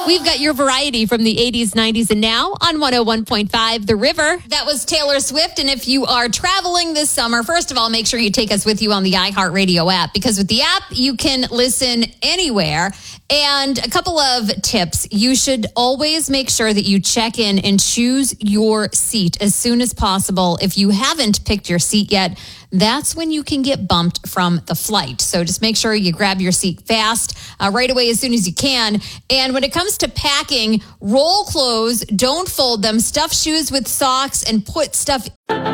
We've got your variety from the 80s, 90s, and now on 101.5 The River. That was Taylor Swift. And if you are traveling this summer, first of all, make sure you take us with you on the iHeartRadio app, because with the app, you can listen anywhere. And a couple of tips. You should always make sure that you check in and choose your seat as soon as possible. If you haven't picked your seat yet, that's when you can get bumped from the flight. So just make sure you grab your seat fast, right away as soon as you can. And when it comes to packing, roll clothes, don't fold them, stuff shoes with socks, and put stuff